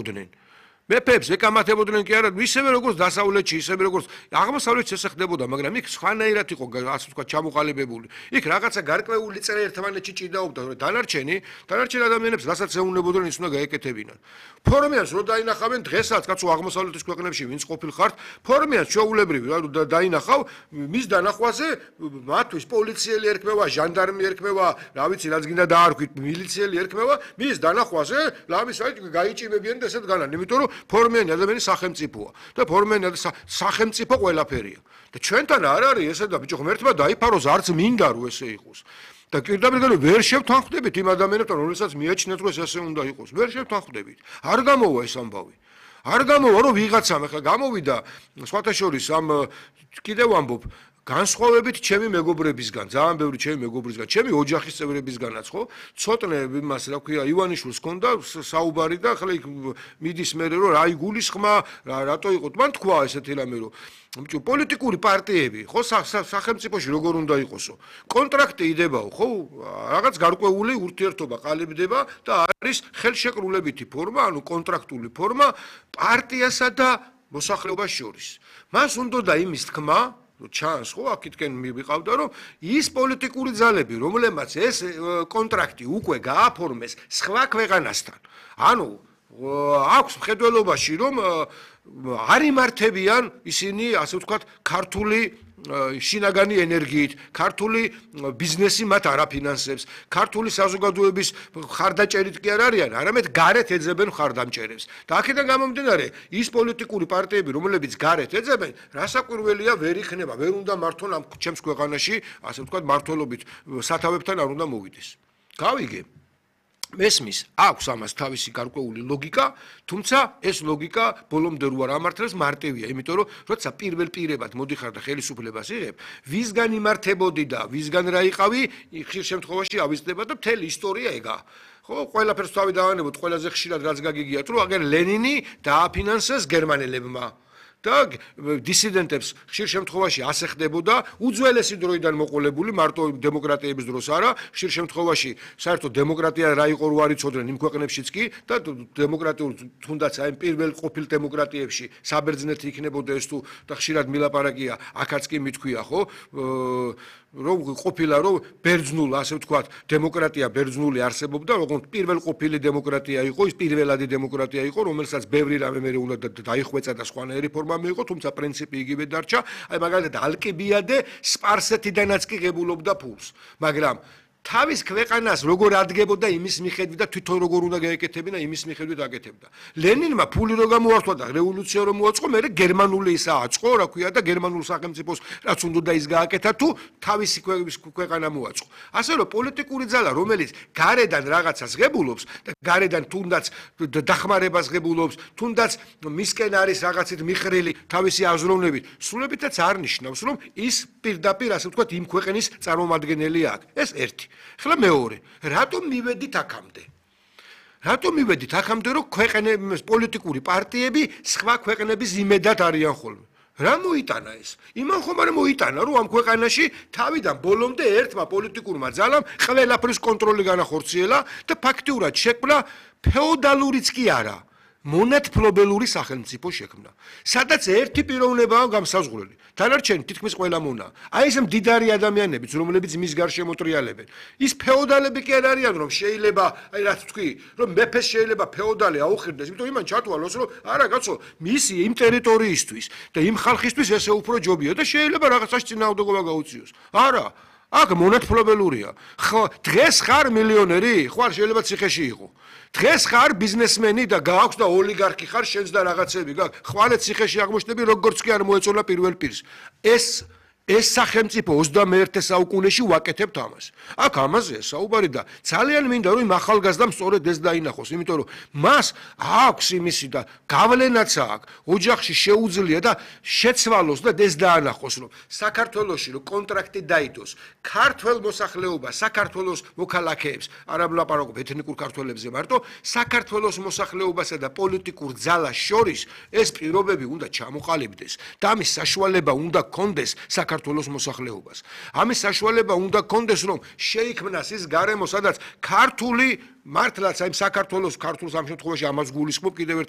ეკამათებოდნენ. მეფებს ეკამათებოდნენ კი არა, ისევე როგორც დასავლეთში, ისევე როგორც აღმოსავლეთში ესე ხდებოდა, მაგრამ იქ სხვანაირად იყო, ასე ვთქვათ, ჩამოყალიბებული. იქ რაღაცა გარკვეული წრე ერთმანეთში ჭიდაობდა, დანარჩენი ადამიანებს რასაც ეუნებოდნენ, ის უნდა გაეკეთებინან. ფორმიანს რო დაინახავენ დღესაც, კაცო აღმოსავლეთის ქვეყნებში ვინც ყოფილ ხართ, ფორმიანს ჩვეულებრივი დაინახავ, მის დანახვაზე მათთვის პოლიციელი ერქმევა, ჟანდარმი ერქმევა, რა ვიცი, რაც გინდა დაარქვით, მილიციელი ერქმევა, მის დანახვაზე ლამის აი გაიჭიმებიან და ესეთ განან, იმიტომ რომ ფორმიანი ადამიანი სახელმწიფოა და ფორმიანი სახელმწიფო ყველაფერია. და ჩვენთან არ არის ესე და ბიჭო ღმერთმა დაიფაროს არც მინდა რომ ესე იყოს. და პირდაპირ ვერ შევთანხმდებით იმ ადამიანებთან, რომელსაც მიაჩნიათ რომ ესე უნდა იყოს. ვერ შევთანხმდებით. არ გამოვა ეს ამბავი. არ გამოვა რომ ვიღაცამ ახლა გამოვიდა სხვათა შორის ამ კიდევ ამბობ განსხვავებით ჩემი მეგობრებისგან, ძალიან ბევრი ჩემი მეგობრისგან, ჩემი ოჯახის წევრებისგანაც, ხო? ცოტნე იმას, რა ქვია, ივანიშვილს ჰქონდა საუბარი და ახლა იქ მიდის მე რომ რა იგულისხმა, რატო იყო? მან თქვა ესეთი რამე რომ ბიჭო, პოლიტიკური პარტიები, ხო, სახელმწიფოში როგორ უნდა იყოსო? კონტრაქტი იდებაო, ხო? რაღაც გარკვეული ურთიერთობა ყალიბდება და არის ხელშეკრულებითი ფორმა, ანუ კონტრაქტული ფორმა პარტიასა და მოსახლეობას შორის. მას უნდა და იმის თქმა ჩანს ხო აქეთკენ მივიყავდა რომ ის პოლიტიკური ძალები რომლებმაც ეს კონტრაქტი უკვე გააფორმეს სხვა ქვეყანასთან ანუ აქვს მხედველობაში რომ არ იმართებიან ისინი ასე ვთქვათ ქართული შინაგანი ენერგიით, ქართული ბიზნესი მათ არაფინანსებს, ქართული საზოგადოების ხარდაჭერით კი არ არიან, არამედ გარეთ ეძებენ ხარდამჭერებს. და აქედან გამომდინარე, ის პოლიტიკური პარტიები, რომლებიც გარეთ ეძებენ, რასაკვირველია ვერ იქნება, ვერ უნდა მართონ ამ ჩემს ქვეყანაში, ასე ვთქვათ, მართლობით სათავებთან არ უნდა მოვიდეს. გავიგე? მესმის, აქვს ამას თავისი გარკვეული ლოგიკა, თუმცა ეს ლოგიკა ბოლომდე რო არ ამართლებს მარტივია, იმიტომ რომ როცა პირველ პირებად მოდიხარ და ხელისუფლებას იღებ, ვისგან იმართებოდი და ვისგან რა იყავი, ხშირ შემთხვევაში ავიზრდება და მთელი ისტორია ეგა. ხო, ყველაფერს თავი დავანებოთ, ყველაზე ხშირად რაც გაგიგიათ, რომ აგერ ლენინი დააფინანსეს გერმანელებმა. და დისიდენტებს ხშირ შემთხვევაში ასე ხდებოდა უძველესი დროიდან მოყოლებული მარტო დემოკრატიების დროს არა ხშირ შემთხვევაში საერთოდ დემოკრატია რა იყო რო არ იცოდნენ იმ ქვეყნებშიც კი და დემოკრატიულ თუნდაც აი პირველ ყოფილ დემოკრატიებში საბერძნეთი იქნებოდა ეს თუ და ხშირად მილაპარაკია აქაც კი მithქვია ხო რომ ყოფილა რომ ბერძნულ ასე ვთქვათ დემოკრატია ბერძნული არსებობდა როგორც პირველ ყოფილი დემოკრატია იყო ის პირველადი დემოკრატია იყო რომელსაც ბევრი რამე მე უნდა დაიხვეწა და სხვანაირი ფორმა მიიღო თუმცა პრინციპი იგივე დარჩა აი მაგალითად ალკიბიადე სპარსეთიდანაც კი ღებულობდა ფულს მაგრამ თავის ქვეყანას როგორ ადგებოდა იმის მიხედვით და თვითონ როგორ უნდა გაეკეთებინა იმის მიხედვით აკეთებდა. ლენინმა ფული რო გამოართვა და რევოლუცია რო მოაწყო, მე გერმანული ისა აწყო, რა ქვია და გერმანულ სახელმწიფოს რაც უნდა და ის გააკეთა თუ თავისი ქვეყანა მოაწყო. ასე რომ პოლიტიკური ძალა, რომელიც გარედან რაღაცას ღებულობს და გარედან თუნდაც დახმარებას ღებულობს, თუნდაც მისკენ არის რაღაცით მიხრილი თავისი აზროვნებით, სრულებითაც არ ნიშნავს, რომ ის პირდაპირ ასე ვთქვათ იმ ქვეყნის წარმომადგენელი აქვს. ეს ერთი. ხლა მეორე, რატომ მივედით აქამდე? რატომ მივედით აქამდე, რომ ქვეყნების პოლიტიკური პარტიები სხვა ქვეყნების იმედად არიან ხოლმე? რა მოიტანა ეს? იმან ხომ არ მოიტანა, რომ ამ ქვეყანაში თავიდან ბოლომდე ერთმა პოლიტიკურმა ძალამ ყველაფრის კონტროლი განახორციელა და ფაქტიურად შექმნა ფეოდალურიც კი არა. მონათფლობელური სახელმწიფო შექმნა. სადაც ერთი პიროვნებაა გამსაზღვრელი. დანარჩენი თითქმის ყველა მონა. აი ეს მდიდარი ადამიანებიც, რომლებიც მის გარშემო ტრიალებენ. ის ფეოდალები კი არ არიან, რომ შეიძლება, აი რაც თქვი, რომ მეფეს შეიძლება ფეოდალი აუხირდეს, იმიტომ იმან ჩათვალოს, რომ არა კაცო, მისი იმ ტერიტორიისთვის და იმ ხალხისთვის ესე უფრო ჯობია და შეიძლება რაღაცაში წინააღმდეგობა გაუწიოს. არა, აქ მონათფლობელურია. ხო, დღეს ხარ მილიონერი, ხო არ შეიძლება ციხეში იყო. დღეს ხარ ბიზნესმენი და გააქვს და ოლიგარქი ხარ შენს და რაღაცები გაქვს. ხვალე ციხეში აღმოჩნდები როგორც კი არ მოეწონა პირველ პირს. ეს სახელმწიფო 21 საუკუნეში ვაკეთებთ ამას. აქ ამაზეა საუბარი და ძალიან მინდა რომ იმ ახალგაზრდამ სწორედ ეს დაინახოს, იმიტომ რომ მას აქვს იმისი და გავლენაც აქვს, ოჯახში შეუძლია და შეცვალოს და ეს დაანახოს, რომ საქართველოში რომ კონტრაქტი დაიდოს, ქართველ მოსახლეობას, საქართველოს მოქალაქეებს, არ ვლაპარაკობ ეთნიკურ ქართველებზე მარტო, საქართველოს მოსახლეობასა და პოლიტიკურ ძალას შორის ეს პირობები უნდა ჩამოყალიბდეს და ამის საშუალება უნდა გქონდეს საქართველოს მოსახლეობას. ამის საშუალება უნდა გქონდეს, რომ შეიქმნას ის გარემო, სადაც ქართული მართლაც აი საქართველოს ქართულს ამ შემთხვევაში ამას გულისხმობ კიდევ